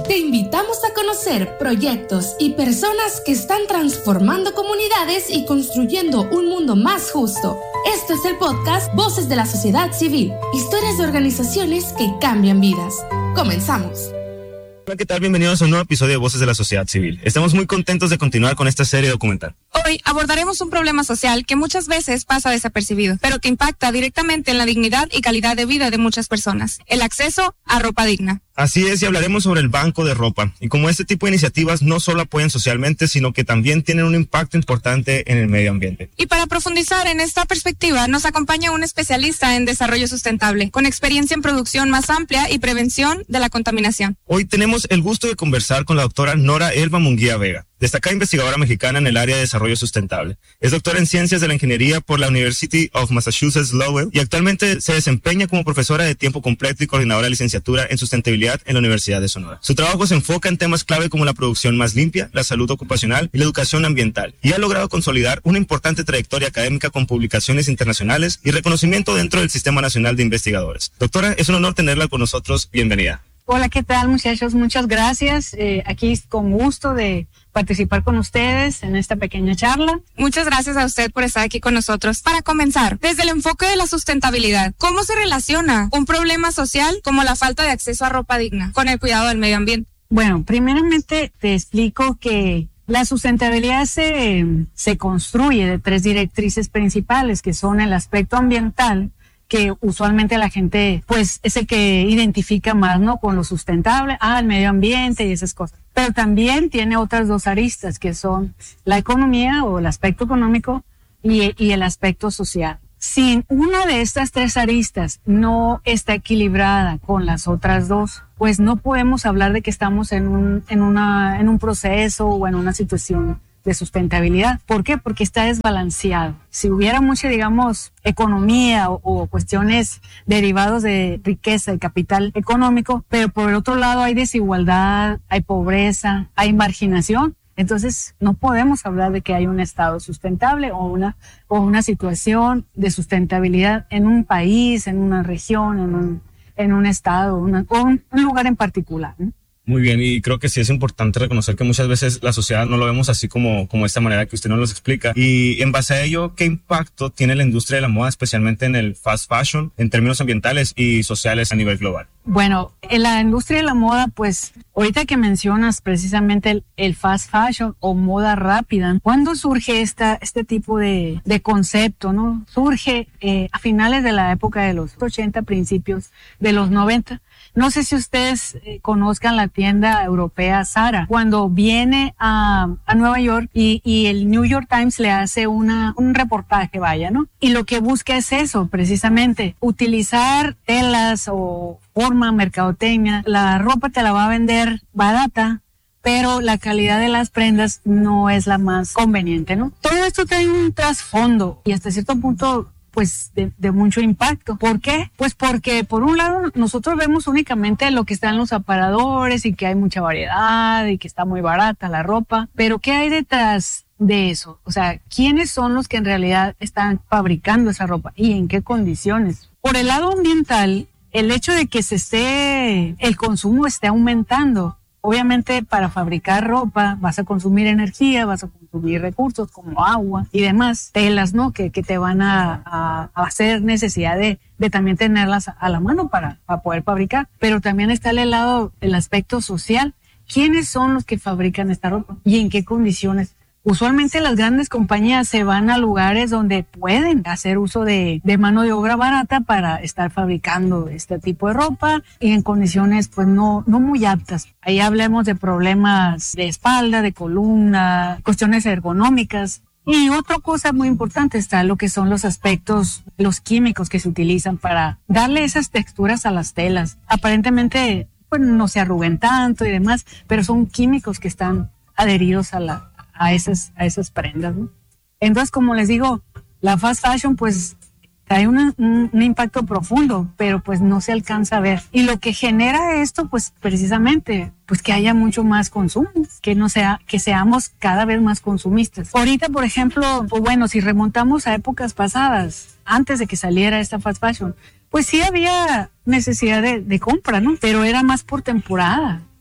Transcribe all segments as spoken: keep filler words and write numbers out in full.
Te invitamos a conocer proyectos y personas que están transformando comunidades y construyendo un mundo más justo. Esto es el podcast Voces de la Sociedad Civil, historias de organizaciones que cambian vidas. Comenzamos. Hola, ¿qué tal? Bienvenidos a un nuevo episodio de Voces de la Sociedad Civil. Estamos muy contentos de continuar con esta serie documental. Hoy abordaremos un problema social que muchas veces pasa desapercibido, pero que impacta directamente en la dignidad y calidad de vida de muchas personas: el acceso a ropa digna. Así es, y hablaremos sobre el banco de ropa y cómo este tipo de iniciativas no solo apoyan socialmente, sino que también tienen un impacto importante en el medio ambiente. Y para profundizar en esta perspectiva, nos acompaña un especialista en desarrollo sustentable, con experiencia en producción más amplia y prevención de la contaminación. Hoy tenemos el gusto de conversar con la doctora Nora Elba Munguía Vega, destacada investigadora mexicana en el área de desarrollo sustentable. Es doctora en Ciencias de la Ingeniería por la University of Massachusetts Lowell y actualmente se desempeña como profesora de tiempo completo y coordinadora de licenciatura en sustentabilidad en la Universidad de Sonora. Su trabajo se enfoca en temas clave como la producción más limpia, la salud ocupacional y la educación ambiental, y ha logrado consolidar una importante trayectoria académica con publicaciones internacionales y reconocimiento dentro del Sistema Nacional de Investigadores. Doctora, es un honor tenerla con nosotros. Bienvenida. Hola, ¿qué tal, muchachos? Muchas gracias. Eh, aquí con gusto de participar con ustedes en esta pequeña charla. Muchas gracias a usted por estar aquí con nosotros. Para comenzar, desde el enfoque de la sustentabilidad, ¿cómo se relaciona un problema social como la falta de acceso a ropa digna con el cuidado del medio ambiente? Bueno, primeramente te explico que la sustentabilidad se, se construye de tres directrices principales, que son el aspecto ambiental, que usualmente la gente, pues, es el que identifica más, ¿no? Con lo sustentable, ah, el medio ambiente y esas cosas. Pero también tiene otras dos aristas, que son la economía o el aspecto económico y, y el aspecto social. Si una de estas tres aristas no está equilibrada con las otras dos, pues no podemos hablar de que estamos en un, en una, en un proceso o en una situación de sustentabilidad. ¿Por qué? Porque está desbalanceado. Si hubiera mucha, digamos, economía o, o cuestiones derivados de riqueza, de capital económico, pero por el otro lado hay desigualdad, hay pobreza, hay marginación, entonces no podemos hablar de que hay un estado sustentable o una, o una situación de sustentabilidad en un país, en una región, en un, en un estado, una, o un, un lugar en particular, ¿no? Muy bien, y creo que sí es importante reconocer que muchas veces la sociedad no lo vemos así como, como esta manera que usted nos lo explica. Y en base a ello, ¿qué impacto tiene la industria de la moda, especialmente en el fast fashion, en términos ambientales y sociales a nivel global? Bueno, en la industria de la moda, pues, ahorita que mencionas precisamente el, el fast fashion o moda rápida, ¿cuándo surge esta, este tipo de, de concepto, no? Surge eh, a finales de la época de los ochenta, principios de los noventa. No sé si ustedes eh, conozcan la tienda europea Zara. Cuando viene a, a Nueva York y, y el New York Times le hace una, un reportaje, vaya, ¿no? Y lo que busca es eso, precisamente, utilizar telas o forma, mercadotecnia. La ropa te la va a vender barata, pero la calidad de las prendas no es la más conveniente, ¿no? Todo esto tiene un trasfondo y hasta cierto punto pues de, de mucho impacto. ¿Por qué? Pues porque por un lado nosotros vemos únicamente lo que está en los aparadores y que hay mucha variedad y que está muy barata la ropa, pero ¿qué hay detrás de eso? O sea, ¿quiénes son los que en realidad están fabricando esa ropa y en qué condiciones? Por el lado ambiental, el hecho de que se esté, el consumo esté aumentando. Obviamente para fabricar ropa vas a consumir energía, vas a consumir recursos como agua y demás, telas, ¿no? Que, que te van a, a, a hacer necesidad de, de también tenerlas a la mano para, para poder fabricar. Pero también está el lado, el aspecto social. ¿Quiénes son los que fabrican esta ropa? ¿Y en qué condiciones? Usualmente las grandes compañías se van a lugares donde pueden hacer uso de, de mano de obra barata para estar fabricando este tipo de ropa y en condiciones pues no, no muy aptas. Ahí hablemos de problemas de espalda, de columna, cuestiones ergonómicas. Y otra cosa muy importante está lo que son los aspectos, los químicos que se utilizan para darle esas texturas a las telas. Aparentemente pues no se arruguen tanto y demás, pero son químicos que están adheridos a la a esas, a esas prendas, ¿no? Entonces, como les digo, la fast fashion pues trae una, un, un impacto profundo, pero pues no se alcanza a ver. Y lo que genera esto, pues precisamente, pues que haya mucho más consumo, que no sea, que seamos cada vez más consumistas. Ahorita, por ejemplo, pues bueno, si remontamos a épocas pasadas, antes de que saliera esta fast fashion, pues sí había necesidad de, de compra, ¿no? Pero era más por temporada.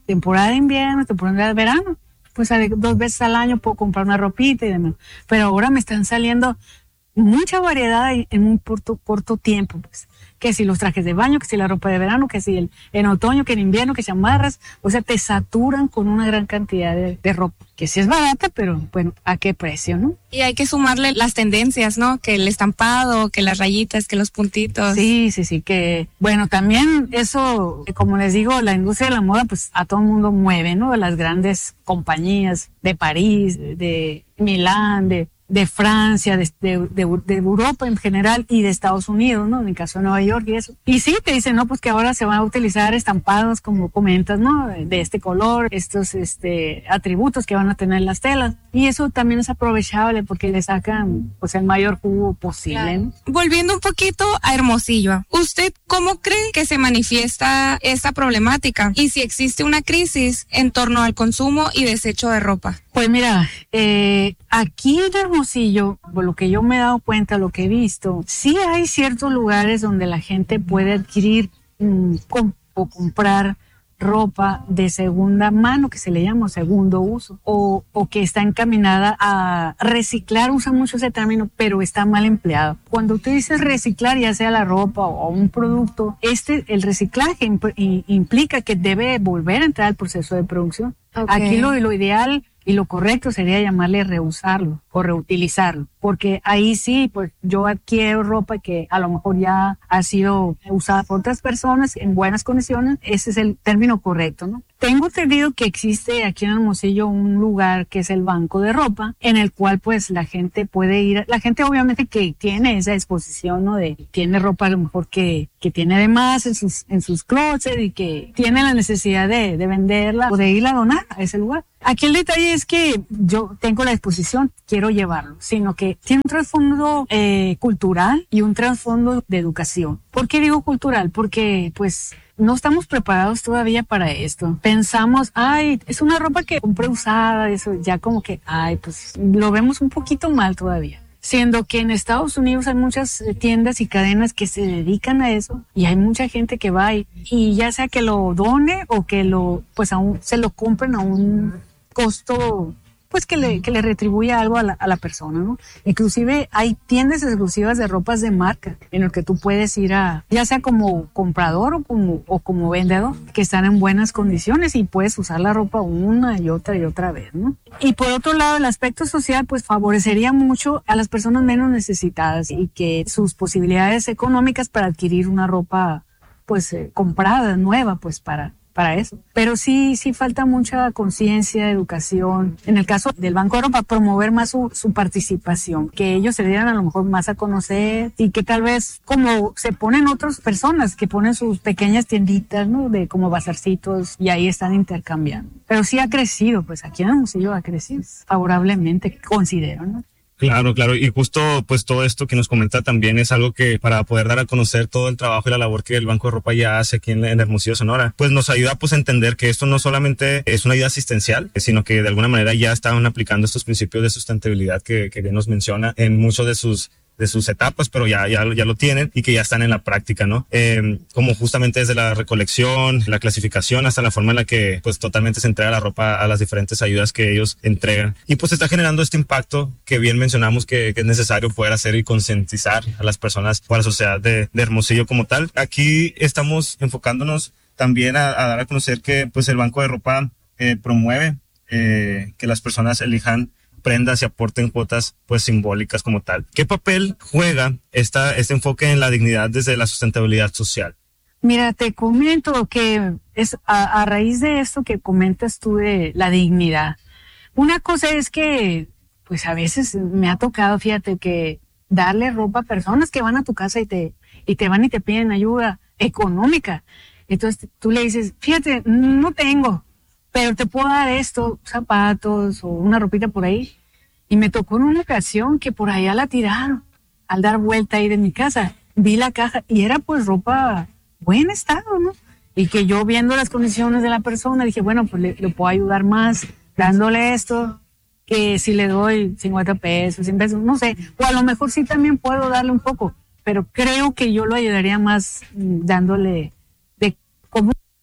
temporada de invierno, temporada de verano. Pues dos veces al año puedo comprar una ropita y demás. Pero ahora me están saliendo mucha variedad en un corto, corto tiempo, pues. Que si los trajes de baño, que si la ropa de verano, que si el, en otoño, que en invierno, que chamarras. O sea, te saturan con una gran cantidad de, de ropa. Que sí es barata, pero bueno, ¿a qué precio, no? Y hay que sumarle las tendencias, ¿no? Que el estampado, que las rayitas, que los puntitos. Sí, sí, sí, que bueno, también eso, como les digo, la industria de la moda, pues a todo el mundo mueve, ¿no? Las grandes compañías de París, de Milán, de de Francia, de, de, de, de Europa en general y de Estados Unidos, ¿no? En el caso de Nueva York y eso. Y sí, te dicen, no, pues que ahora se van a utilizar estampados, como comentas, ¿no? De este color, estos este atributos que van a tener las telas. Y eso también es aprovechable porque le sacan, pues, el mayor jugo posible, claro. ¿no? Volviendo un poquito a Hermosillo, ¿usted cómo cree que se manifiesta esta problemática? Y si existe una crisis en torno al consumo y desecho de ropa. Pues mira, eh, aquí en Hermosillo, por lo que yo me he dado cuenta, lo que he visto, sí hay ciertos lugares donde la gente puede adquirir mmm, com- o comprar ropa de segunda mano, que se le llama segundo uso, o, o que está encaminada a reciclar, usa mucho ese término, pero está mal empleado. Cuando tú dices reciclar, ya sea la ropa o un producto, este, el reciclaje imp- implica que debe volver a entrar al proceso de producción. Okay. Aquí lo, lo ideal y lo correcto sería llamarle reusarlo o reutilizarlo, porque ahí sí, pues yo adquiero ropa que a lo mejor ya ha sido usada por otras personas en buenas condiciones. Ese es el término correcto, ¿no? Tengo entendido que existe aquí en Hermosillo un lugar que es el banco de ropa, en el cual pues la gente puede ir, la gente obviamente que tiene esa exposición, ¿no? De tiene ropa a lo mejor que, que tiene de más en sus, en sus closets y que tiene la necesidad de, de venderla o de ir a donar a ese lugar. Aquí el detalle es que yo tengo la exposición, quiero llevarlo, sino que tiene un trasfondo eh, cultural y un trasfondo de educación. ¿Por qué digo cultural? Porque pues no estamos preparados todavía para esto. Pensamos, ay, es una ropa que compré usada, eso ya como que, ay, pues lo vemos un poquito mal todavía. Siendo que en Estados Unidos hay muchas tiendas y cadenas que se dedican a eso y hay mucha gente que va y, y ya sea que lo done o que lo, pues aún se lo compren a un costo, pues que le, que le retribuya algo a la, a la persona, ¿no? Inclusive hay tiendas exclusivas de ropas de marca en las que tú puedes ir a, ya sea como comprador o como, o como vendedor, que están en buenas condiciones y puedes usar la ropa una y otra y otra vez, ¿no? Y por otro lado, el aspecto social, pues favorecería mucho a las personas menos necesitadas y que sus posibilidades económicas para adquirir una ropa, pues, eh, comprada, nueva, pues, para para eso. Pero sí, sí falta mucha conciencia, educación. En el caso del Banco de Ropa, promover más su, su participación, que ellos se dieran a lo mejor más a conocer y que tal vez como se ponen otras personas que ponen sus pequeñas tienditas, ¿no? De como bazarcitos y ahí están intercambiando. Pero sí ha crecido, pues aquí en Hermosillo ha crecido favorablemente, considero, ¿no? Claro, claro, y justo pues todo esto que nos comenta también es algo que para poder dar a conocer todo el trabajo y la labor que el Banco de Ropa ya hace aquí en, en Hermosillo, Sonora, pues nos ayuda pues a entender que esto no solamente es una ayuda asistencial, sino que de alguna manera ya están aplicando estos principios de sustentabilidad que, que bien nos menciona en muchos de sus de sus etapas, pero ya, ya, ya lo tienen y que ya están en la práctica, ¿no? Eh, como justamente desde la recolección, la clasificación, hasta la forma en la que pues totalmente se entrega la ropa a las diferentes ayudas que ellos entregan. Y pues está generando este impacto que bien mencionamos que, que es necesario poder hacer y concientizar a las personas o a la sociedad de, de Hermosillo como tal. Aquí estamos enfocándonos también a, a dar a conocer que pues el Banco de Ropa eh, promueve eh, que las personas elijan prendas y aporten cuotas pues simbólicas como tal. ¿Qué papel juega esta, este enfoque en la dignidad desde la sustentabilidad social? Mira, te comento que es a, a raíz de esto que comentas tú de la dignidad. Una cosa es que pues a veces me ha tocado, fíjate, que darle ropa a personas que van a tu casa y te, y te van y te piden ayuda económica. Entonces tú le dices, fíjate, no tengo, pero te puedo dar esto, zapatos o una ropita por ahí. Y me tocó en una ocasión que por allá la tiraron. Al dar vuelta ahí de mi casa, vi la caja y era pues ropa buen estado, ¿no? Y que yo viendo las condiciones de la persona dije, bueno, pues le, le puedo ayudar más dándole esto, que si le doy cincuenta pesos, cien pesos, no sé. O a lo mejor sí también puedo darle un poco, pero creo que yo lo ayudaría más dándole de como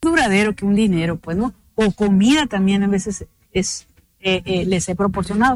duradero que un dinero, pues, ¿no? O comida también a veces es, eh, eh, les he proporcionado.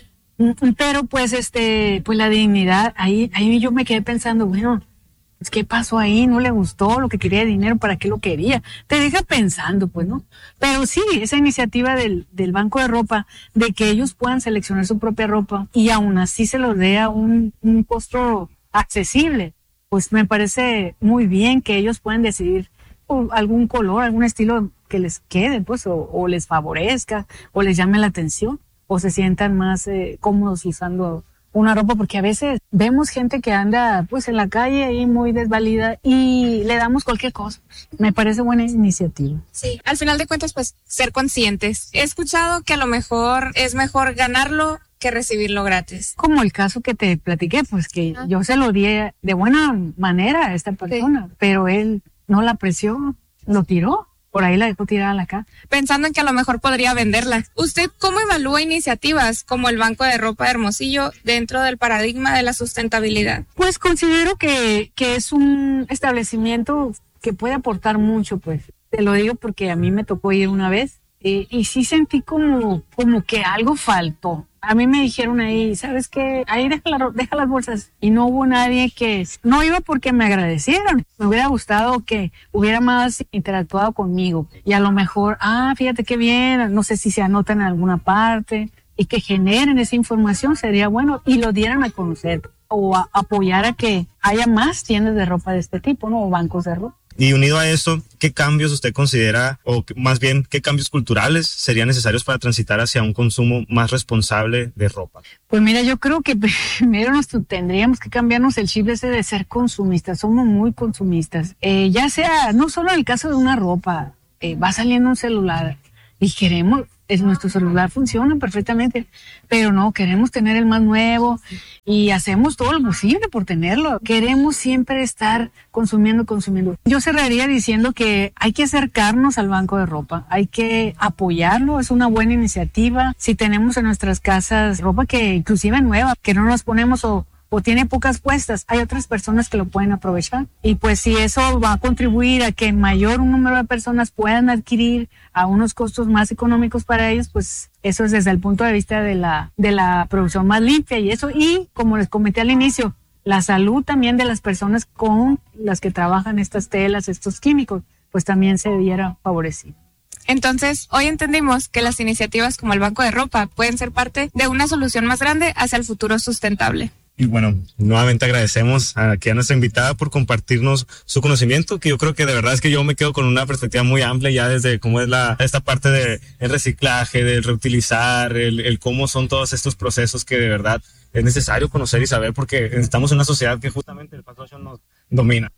Pero pues, este, pues la dignidad, ahí, ahí yo me quedé pensando, bueno, pues, ¿qué pasó ahí? ¿No le gustó lo que quería de dinero? ¿Para qué lo quería? Te deja pensando, pues, ¿no? Pero sí, esa iniciativa del, del banco de ropa, de que ellos puedan seleccionar su propia ropa y aún así se los dé a un, un costo accesible, pues me parece muy bien que ellos puedan decidir algún color, algún estilo que les quede, pues, o, o les favorezca, o les llame la atención, o se sientan más eh, cómodos usando una ropa, porque a veces vemos gente que anda pues en la calle ahí muy desvalida y le damos cualquier cosa. Me parece buena iniciativa. Sí, al final de cuentas pues ser conscientes. He escuchado que a lo mejor es mejor ganarlo que recibirlo gratis. Como el caso que te platiqué, pues que ah. yo se lo di de buena manera a esta persona, sí. Pero él no la apreció, lo tiró. Por ahí la dejó tirada a la caja. Pensando en que a lo mejor podría venderla. ¿Usted cómo evalúa iniciativas como el Banco de Ropa de Hermosillo dentro del paradigma de la sustentabilidad? Pues considero que, que es un establecimiento que puede aportar mucho, pues. Te lo digo porque a mí me tocó ir una vez eh, y sí sentí como, como que algo faltó. A mí me dijeron ahí, ¿sabes qué? Ahí deja, la, deja las bolsas. Y no hubo nadie que... No iba porque me agradecieron. Me hubiera gustado que hubiera más interactuado conmigo. Y a lo mejor, ah, fíjate qué bien, no sé si se anotan en alguna parte. Y que generen esa información sería bueno. Y lo dieran a conocer. O a, apoyar a que haya más tiendas de ropa de este tipo, ¿no? O bancos de ropa. Y unido a eso, ¿qué cambios usted considera, o más bien, qué cambios culturales serían necesarios para transitar hacia un consumo más responsable de ropa? Pues mira, yo creo que primero nos tendríamos que cambiarnos el chip ese de ser consumistas. Somos muy consumistas. Eh, ya sea, no solo en el caso de una ropa, eh, va saliendo un celular y queremos... Es, nuestro celular funciona perfectamente, pero no, queremos tener el más nuevo y hacemos todo lo posible por tenerlo. Queremos siempre estar consumiendo, consumiendo. Yo cerraría diciendo que hay que acercarnos al banco de ropa, hay que apoyarlo, es una buena iniciativa. Si tenemos en nuestras casas ropa que inclusive nueva, que no nos ponemos o o tiene pocas puestas, hay otras personas que lo pueden aprovechar. Y pues si eso va a contribuir a que mayor número de personas puedan adquirir a unos costos más económicos para ellos, pues eso es desde el punto de vista de la, de la producción más limpia y eso. Y como les comenté al inicio, la salud también de las personas con las que trabajan estas telas, estos químicos, pues también se viera favorecido. Entonces, hoy entendimos que las iniciativas como el Banco de Ropa pueden ser parte de una solución más grande hacia el futuro sustentable. Y bueno, nuevamente agradecemos aquí a nuestra invitada por compartirnos su conocimiento, que yo creo que de verdad es que yo me quedo con una perspectiva muy amplia ya desde cómo es la esta parte de el reciclaje, del reutilizar, el, el cómo son todos estos procesos que de verdad es necesario conocer y saber, porque estamos en una sociedad que justamente el fast fashion nos domina.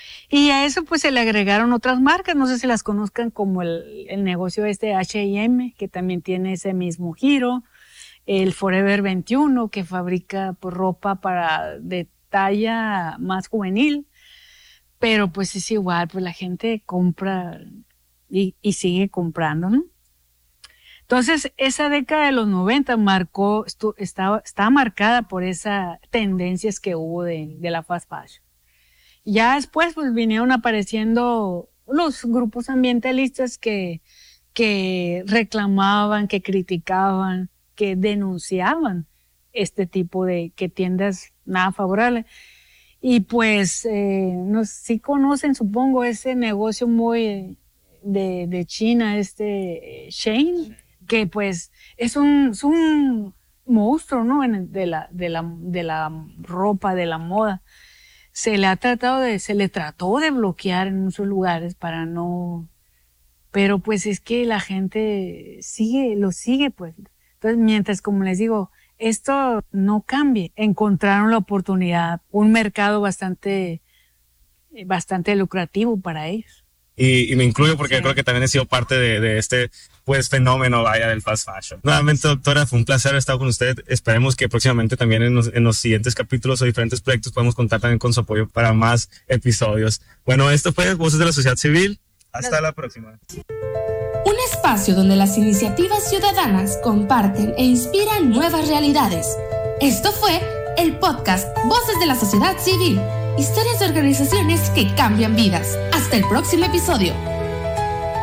Y a eso pues se le agregaron otras marcas, no sé si las conozcan, como el, el negocio este H y M, que también tiene ese mismo giro. El Forever veintiuno, que fabrica pues, ropa para de talla más juvenil, pero pues es igual, pues la gente compra y, y sigue comprando, ¿no? Entonces, esa década de los noventa marcó, estu, estaba, estaba marcada por esas tendencias que hubo de, de la fast fashion. Ya después pues vinieron apareciendo los grupos ambientalistas que, que reclamaban, que criticaban, que denunciaban este tipo de que tiendas nada favorables. Y pues, eh, no sí conocen, supongo, ese negocio muy de, de China, este Shein, que pues es un, es un monstruo, ¿no? En, de la, de la, de la ropa, de la moda. Se le ha tratado de, se le trató de bloquear en muchos lugares para no, pero pues es que la gente sigue, lo sigue, pues. Entonces, mientras, como les digo, esto no cambie, encontraron la oportunidad, un mercado bastante, bastante lucrativo para ellos. Y, y me incluyo porque sí. Creo que también he sido parte de, de este pues fenómeno vaya del fast fashion. Nuevamente, doctora, fue un placer haber estado con usted. Esperemos que próximamente también en los, en los siguientes capítulos o diferentes proyectos podamos contar también con su apoyo para más episodios. Bueno, esto fue Voces de la Sociedad Civil. Hasta la próxima. Un espacio donde las iniciativas ciudadanas comparten e inspiran nuevas realidades. Esto fue el podcast Voces de la Sociedad Civil. Historias de organizaciones que cambian vidas. Hasta el próximo episodio.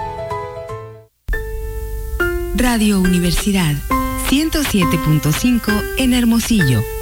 Radio Universidad ciento siete punto cinco en Hermosillo.